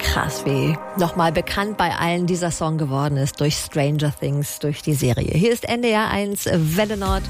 Krass, wie nochmal bekannt bei allen dieser Song geworden ist durch Stranger Things, durch die Serie. Hier ist NDR 1 Welle Nord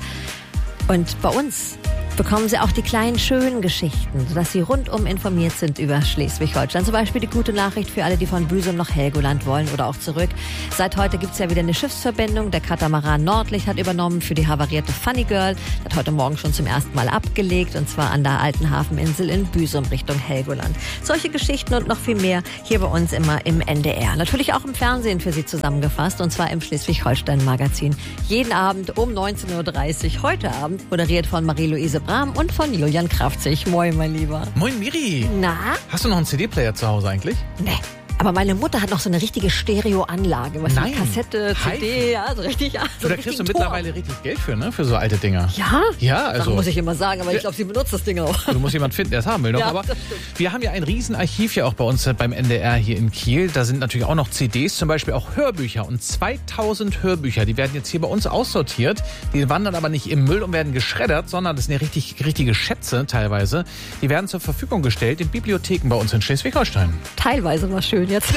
und bei uns bekommen Sie auch die kleinen, schönen Geschichten, sodass Sie rundum informiert sind über Schleswig-Holstein. Zum Beispiel die gute Nachricht für alle, die von Büsum nach Helgoland wollen oder auch zurück. Seit heute gibt es ja wieder eine Schiffsverbindung. Der Katamaran Nordlicht hat übernommen für die havarierte Funny Girl. Hat heute Morgen schon zum ersten Mal abgelegt, und zwar an der alten Hafeninsel in Büsum Richtung Helgoland. Solche Geschichten und noch viel mehr hier bei uns immer im NDR. Natürlich auch im Fernsehen für Sie zusammengefasst, und zwar im Schleswig-Holstein-Magazin. Jeden Abend um 19.30 Uhr. Heute Abend moderiert von Marie-Louise Brahm und von Julian Krafzig. Moin, mein Lieber. Moin, Miri. Na? Hast du noch einen CD-Player zu Hause eigentlich? Nee. Aber meine Mutter hat noch so eine richtige Stereoanlage. Was Nein. Kassette, CD, ja, so richtig. Ja, so da kriegst du mittlerweile richtig Geld für, ne? Für so alte Dinger. Ja? Ja, also. Das muss ich immer sagen, aber ich glaube, sie benutzt das Ding auch. Du musst jemanden finden, der es haben will noch. Ja, aber das stimmt. wir haben ja ein Riesenarchiv ja auch bei uns beim NDR hier in Kiel. Da sind natürlich auch noch CDs, zum Beispiel auch Hörbücher. Und 2000 Hörbücher, die werden jetzt hier bei uns aussortiert. Die wandern aber nicht im Müll und werden geschreddert, sondern das sind ja richtige Schätze teilweise. Die werden zur Verfügung gestellt in Bibliotheken bei uns in Schleswig-Holstein. Teilweise war schön jetzt.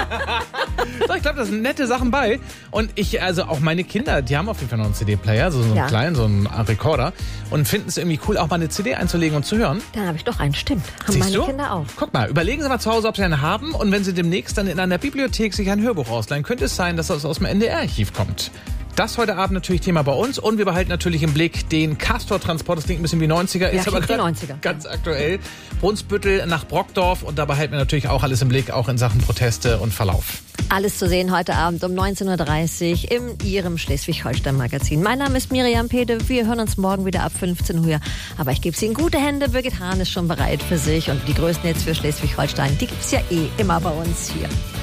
So, ich glaube, da sind nette Sachen bei. Und also auch meine Kinder, die haben auf jeden Fall noch einen CD-Player, so einen kleinen, so einen Rekorder. Und finden es irgendwie cool, auch mal eine CD einzulegen und zu hören. Da habe ich doch einen, stimmt. Haben Siehst meine du? Kinder auch. Guck mal, überlegen Sie mal zu Hause, ob Sie einen haben. Und wenn Sie demnächst dann in einer Bibliothek sich ein Hörbuch ausleihen, könnte es sein, dass das aus dem NDR-Archiv kommt. Das heute Abend natürlich Thema bei uns. Und wir behalten natürlich im Blick den Castor-Transport. Das klingt ein bisschen wie 90er, ist aber gerade ganz aktuell. Brunsbüttel nach Brockdorf. Und da behalten wir natürlich auch alles im Blick, auch in Sachen Proteste und Verlauf. Alles zu sehen heute Abend um 19.30 Uhr in Ihrem Schleswig-Holstein-Magazin. Mein Name ist Miriam Pede. Wir hören uns morgen wieder ab 15 Uhr. Aber ich gebe Sie in gute Hände. Birgit Hahn ist schon bereit für sich. Und die größten Hits für Schleswig-Holstein, die gibt's ja immer bei uns hier.